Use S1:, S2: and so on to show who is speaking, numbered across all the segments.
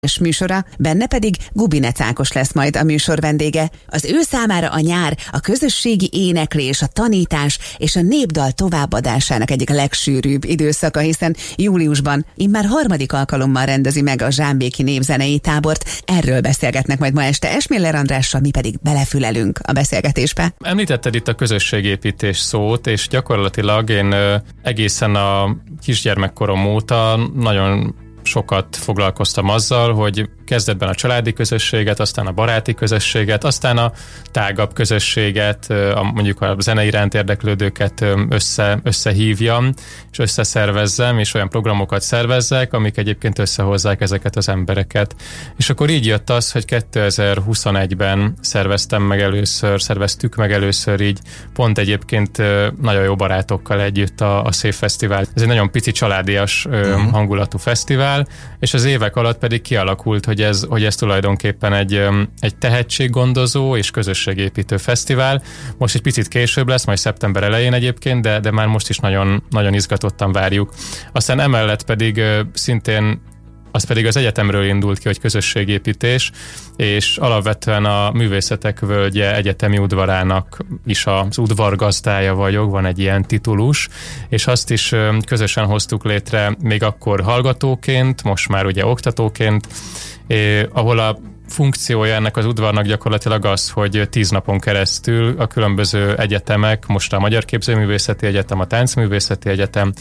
S1: műsora, benne pedig Gubinec Ákos lesz majd a műsor vendége. Az ő számára a nyár a közösségi éneklés, a tanítás és a népdal továbbadásának egyik legsűrűbb időszaka, hiszen júliusban immár 3. alkalommal rendezi meg a Zsámbéki Népzenei Tábort. Erről beszélgetnek majd ma este Esmiller Andrással, mi pedig belefülelünk a beszélgetésbe.
S2: Említetted itt a közösségépítés szót, és gyakorlatilag én egészen a kisgyermekkorom óta nagyon sokat foglalkoztam azzal, hogy kezdetben a családi közösséget, aztán a baráti közösséget, aztán a tágabb közösséget, mondjuk a zene iránt érdeklődőket összehívjam, és összeszervezzem, és olyan programokat szervezzek, amik egyébként összehozzák ezeket az embereket. És akkor így jött az, hogy 2021-ben szerveztük meg először így, pont egyébként nagyon jó barátokkal együtt a Szép Fesztivál. Ez egy nagyon pici családias hangulatú fesztivál, és az évek alatt pedig kialakult, hogy ez tulajdonképpen egy tehetséggondozó és közösségépítő fesztivál. Most egy picit később lesz, majd szeptember elején egyébként, de már most is nagyon, nagyon izgatottan várjuk. Aztán emellett pedig szintén az egyetemről indult ki, hogy közösségépítés, és alapvetően a Művészetek Völgye egyetemi udvarának is az udvargazdája vagyok, van egy ilyen titulus, és azt is közösen hoztuk létre még akkor hallgatóként, most már ugye oktatóként, ahol a funkciója ennek az udvarnak gyakorlatilag az, hogy 10 napon keresztül a különböző egyetemek, most a Magyar Képzőművészeti Egyetem, a Táncművészeti Egyetem,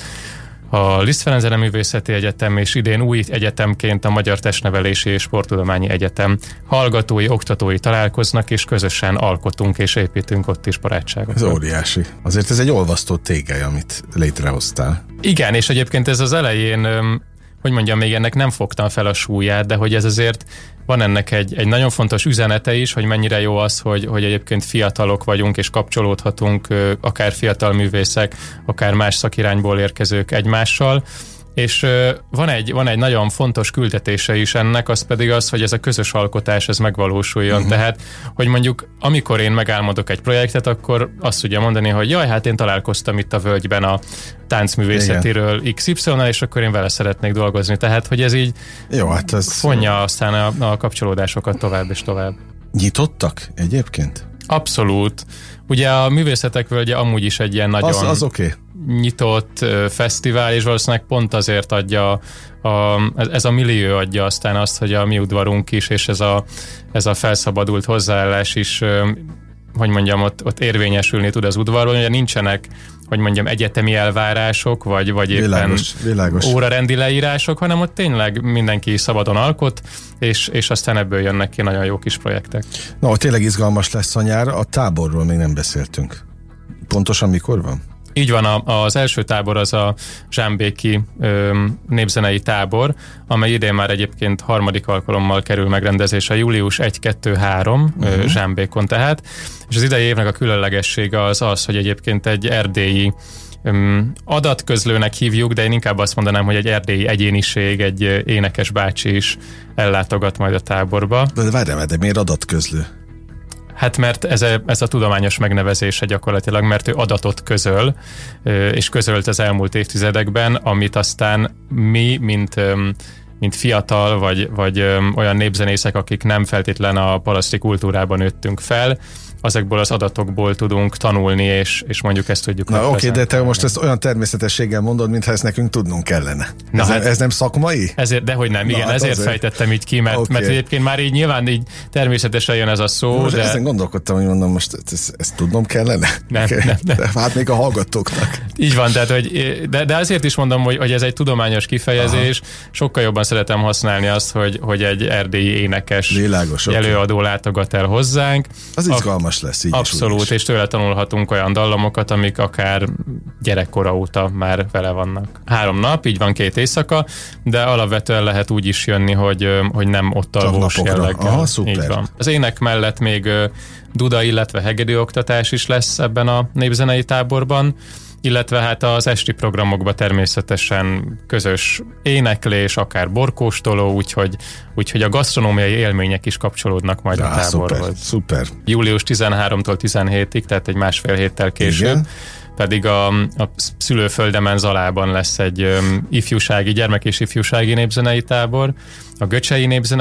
S2: a Liszt Ferenc Zeneművészeti Egyetem, és idén új egyetemként a Magyar Testnevelési és Sporttudományi Egyetem hallgatói, oktatói találkoznak, és közösen alkotunk és építünk ott is barátságot.
S3: Ez óriási. Azért ez egy olvasztó tégely, amit létrehoztál. Igen,
S2: és egyébként ez az elején, hogy mondjam, még ennek nem fogtam fel a súlyát, de hogy ez azért van ennek egy nagyon fontos üzenete is, hogy mennyire jó az, hogy egyébként fiatalok vagyunk, és kapcsolódhatunk, akár fiatal művészek, akár más szakirányból érkezők egymással. És van egy nagyon fontos küldetése is ennek, az pedig az, hogy ez a közös alkotás ez megvalósuljon. Tehát, hogy mondjuk amikor én megálmodok egy projektet, akkor azt tudja mondani, hogy jaj, hát én találkoztam itt a völgyben a táncművészetiről XY-nal, és akkor én vele szeretnék dolgozni. Tehát, hogy ez így fonja aztán a kapcsolódásokat tovább és tovább.
S3: Nyitottak egyébként?
S2: Abszolút. Ugye a Művészetek Völgye amúgy is egy ilyen nagyon
S3: az okay.
S2: nyitott fesztivál, és valószínűleg pont azért adja ez a millió adja aztán azt, hogy a mi udvarunk is, és ez a felszabadult hozzáállás is, hogy mondjam, ott érvényesülni tud az udvaron, ugye nincsenek, hogy mondjam, egyetemi elvárások, vagy éppen
S3: világos.
S2: órarendi leírások, hanem ott tényleg mindenki szabadon alkot, és aztán ebből jönnek ki nagyon jó kis projektek.
S3: Na, tényleg izgalmas lesz a nyár, a táborról még nem beszéltünk. Pontosan mikor van?
S2: Így van, az első tábor az a Zsámbéki Népzenei Tábor, amely idén már egyébként 3. alkalommal kerül megrendezésre, július 1-2-3 Zsámbékon tehát, és az idei évnek a különlegessége az, hogy egyébként egy erdélyi adatközlőnek hívjuk, de én inkább azt mondanám, hogy egy erdélyi egyéniség, egy énekes bácsi is ellátogat majd a táborba.
S3: De várjál, de miért adatközlő?
S2: Hát mert ez a tudományos megnevezése gyakorlatilag, mert ő adatot közöl, és közölt az elmúlt évtizedekben, amit aztán mi, mint fiatal, vagy olyan népzenészek, akik nem feltétlen a paraszti kultúrában nőttünk fel, azokból az adatokból tudunk tanulni, és mondjuk ezt tudjuk.
S3: Na oké, de te most ezt olyan természetességgel mondod, mintha ezt nekünk tudnunk kellene. Ez nem szakmai?
S2: Ezért, dehogy nem, igen, ezért fejtettem így ki, mert egyébként már így nyilván így természetesen jön ez a szó.
S3: Most ezen gondolkodtam, hogy mondom, most ezt tudnom kellene?
S2: Nem.
S3: Hát még a hallgatóknak.
S2: Így van, tehát, de azért is mondom, hogy ez egy tudományos kifejezés. Sokkal jobban szeretem használni azt, hogy egy erdélyi énekes előadó látogat el hozzánk.
S3: Az izgalmas lesz így.
S2: Abszolút, és tőle tanulhatunk olyan dallamokat, amik akár gyerekkora óta már vele vannak. 3 nap, így van 2 éjszaka, de alapvetően lehet úgy is jönni, hogy nem ott alvós jelleggel.
S3: Aha, szuper.
S2: Így van. Az ének mellett még duda, illetve hegedű oktatás is lesz ebben a népzenei táborban, illetve hát az esti programokban természetesen közös éneklés, akár borkóstoló, úgyhogy a gasztronómiai élmények is kapcsolódnak majd a táborhoz.
S3: Szuper.
S2: Július 13-tól 17-ig, tehát egy 1,5 héttel később. Igen. pedig a szülőföldemen Zalában lesz egy gyermek és ifjúsági népzenei tábor, a Göcsei